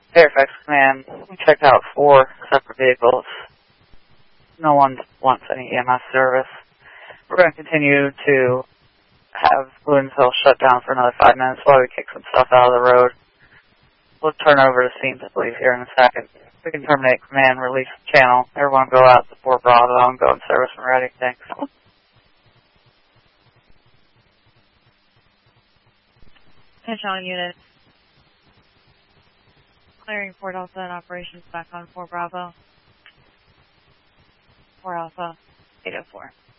Fairfax Command, we checked out 4 separate vehicles. No one wants any EMS service. We're going to continue to have Williamsville shut down for another 5 minutes while we kick some stuff out of the road. We'll turn over to scenes, I believe, here in a second. We can terminate command, release the channel. Everyone go out to Fort Bravo and go in service when ready. Thanks. Attention all units. Clearing Fort Alpha and operations back on Fort Bravo. Fort Alpha, 804.